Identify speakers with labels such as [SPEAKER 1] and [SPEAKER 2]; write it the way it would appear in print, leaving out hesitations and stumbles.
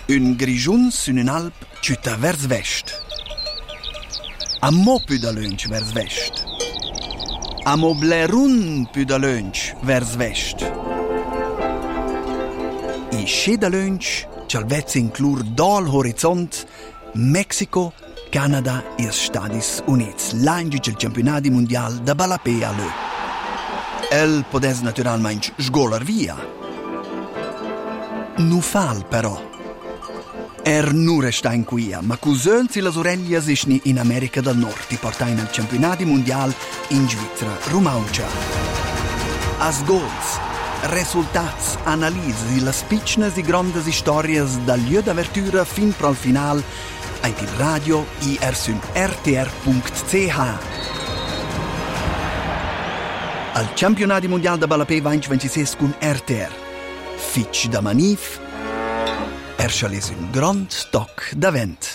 [SPEAKER 1] Un grigiun sün un alp ciutta vers vest. A mo pü da lunch vers vest. A mo blerun pü da lunch vers vest. I sche da lunch c'al vezza inclur dal horizont Mexico, Canada e els Stadis Units, l'any del campionati mondial da balapé a lö. El podes naturalmente sgolar via. Nu fal però. Nu resta in quia, ma cusöns e las oreglias isni in America del Nord ti portain al campionati mondial in Svizzera, Romauncia. As gols, resultats, analisi e las piccnas e grandes historias dal lieu d'apertura fin pro al final ein il radio IR rtr.ch. Al campionati mondial da balapé 2026 con RTR. Fitch da manif, erschales un grand toc da vent.